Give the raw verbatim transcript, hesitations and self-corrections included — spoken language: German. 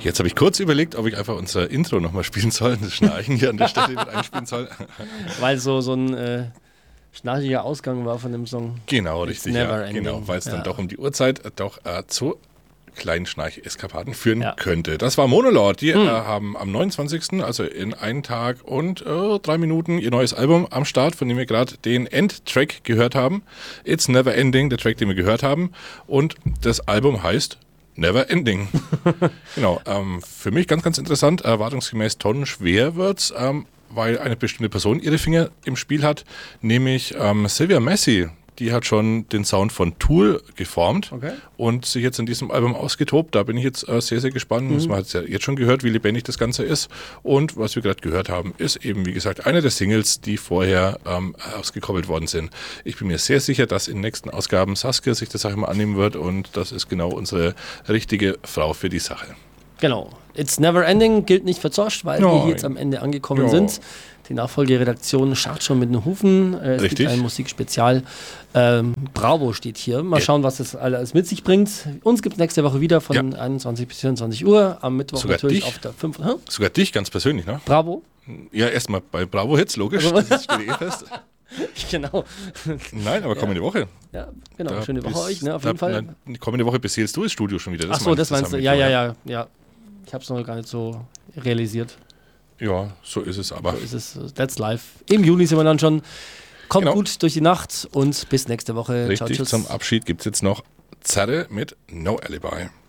Jetzt habe ich kurz überlegt, ob ich einfach unser Intro nochmal spielen soll, das Schnarchen hier an der Stelle mit einspielen soll. Weil so, so ein äh, schnarchiger Ausgang war von dem Song. Genau, It's richtig, never ja, ending. genau, weil es Ja. dann doch um die Uhrzeit doch äh, zu kleinen Schnarch-Eskapaden führen Ja. könnte. Das war Monolord. Die Hm. äh, haben am neunundzwanzigsten, also in einen Tag und äh, drei Minuten, ihr neues Album am Start, von dem wir gerade den Endtrack gehört haben. It's Never Ending, der Track, den wir gehört haben. Und das Album heißt Never Ending. Genau. Ähm, für mich ganz, ganz interessant. Erwartungsgemäß tonnenschwer wird's, ähm, weil eine bestimmte Person ihre Finger im Spiel hat, nämlich ähm, Sylvia Massy. Die hat schon den Sound von Tool geformt Okay. und sich jetzt in diesem Album ausgetobt. Da bin ich jetzt äh, sehr, sehr gespannt. Mhm. Man hat es ja jetzt schon gehört, wie lebendig das Ganze ist. Und was wir gerade gehört haben, ist eben, wie gesagt, eine der Singles, die vorher ähm, ausgekoppelt worden sind. Ich bin mir sehr sicher, dass in den nächsten Ausgaben Saskia sich der Sache mal annehmen wird und das ist genau unsere richtige Frau für die Sache. Genau. It's Never Ending gilt nicht für Zosch, weil Nein. wir hier jetzt am Ende angekommen Ja. sind. Die Nachfolgeredaktion scharrt schon mit den Hufen. Äh, es Richtig. gibt ein Musikspezial. Ähm, Bravo steht hier. Mal Ja. schauen, was das alles mit sich bringt. Uns gibt es nächste Woche wieder von Ja. einundzwanzig bis vierundzwanzig Uhr. Am Mittwoch Sogar natürlich dich? auf der fünf. Hä? Sogar dich ganz persönlich, ne? Bravo. Ja, erstmal bei Bravo Hits, logisch. Aber- Das steht eh fest. Genau. Nein, aber kommende Woche. Ja, genau. Da Schöne Woche bist- euch, ne? Auf da- jeden Fall. nein, kommende Woche beseelst du das Studio schon wieder. Ach so, das meinst du. Ja, ja, ja. ja, ja. Ich habe es noch gar nicht so realisiert. Ja, so ist es aber. So ist es. That's life. Im Juli sind wir dann schon. Kommt Genau. gut durch die Nacht und bis nächste Woche. Richtig, Ciao, tschüss. zum Abschied gibt es jetzt noch Zerre mit No Alibi.